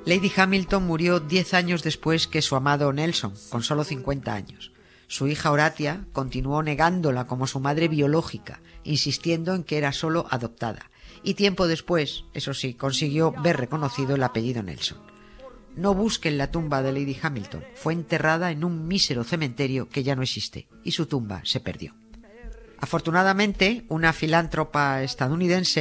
Lady Hamilton murió 10 años después que su amado Nelson, con solo 50 años. Su hija Horatia continuó negándola como su madre biológica, insistiendo en que era solo adoptada. Y tiempo después, eso sí, consiguió ver reconocido el apellido Nelson. No busquen la tumba de Lady Hamilton. Fue enterrada en un mísero cementerio que ya no existe, y su tumba se perdió. Afortunadamente, una filántropa estadounidense